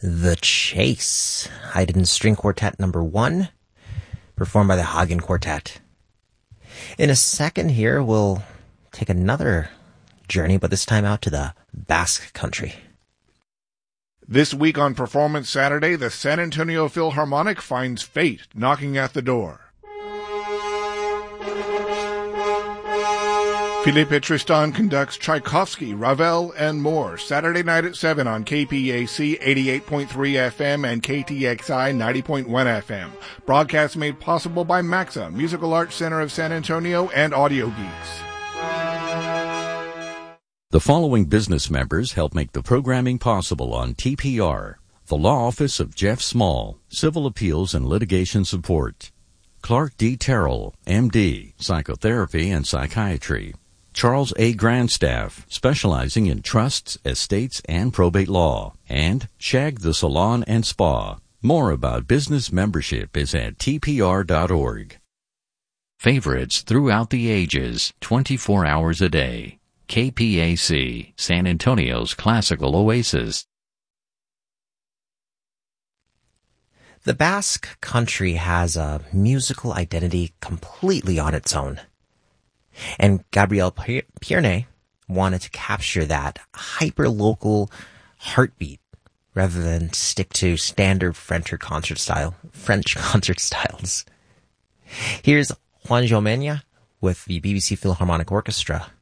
The Chase, Haydn String Quartet number 1, performed by the Hagen Quartet. In a second here, we'll take another journey, but this time out to the Basque Country. This week on Performance Saturday, the San Antonio Philharmonic finds fate knocking at the door. Philippe Tristan conducts Tchaikovsky, Ravel, and more Saturday night at 7 on KPAC 88.3 FM and KTXI 90.1 FM. Broadcast made possible by Maxa, Musical Arts Center of San Antonio, and Audio Geeks. The following business members help make the programming possible on TPR. The Law Office of Jeff Small, Civil Appeals and Litigation Support. Clark D. Terrell, M.D., Psychotherapy and Psychiatry. Charles A. Grandstaff, specializing in trusts, estates, and probate law. And Shag the Salon and Spa. More about business membership is at tpr.org. Favorites throughout the ages, 24 hours a day. KPAC, San Antonio's classical oasis. The Basque Country has a musical identity completely on its own. And Gabriel Pierne wanted to capture that hyper-local heartbeat rather than stick to standard French concert styles. Here's Juan Jomena with the BBC Philharmonic Orchestra